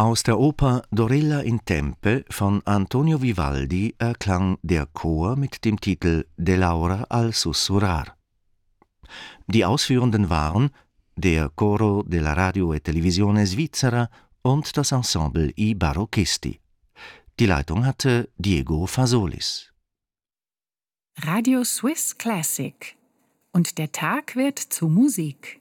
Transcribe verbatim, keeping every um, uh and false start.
Aus der Oper Dorilla in Tempe von Antonio Vivaldi erklang der Chor mit dem Titel De Laura al Sussurrar. Die Ausführenden waren der Coro della Radio e Televisione Svizzera und das Ensemble I Barocchisti. Die Leitung hatte Diego Fasolis. Radio Swiss Classic. Und der Tag wird zu Musik.